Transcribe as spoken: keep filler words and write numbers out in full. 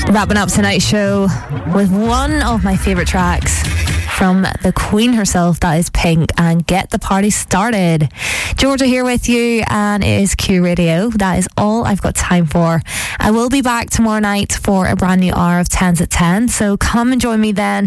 Wrapping up tonight's show with one of my favourite tracks from the Queen herself, that is Pink, and Get the Party Started. Georgia here with you, and it is Q Radio. That is all I've got time for. I will be back tomorrow night for a brand new hour of tens at ten, so come and join me then.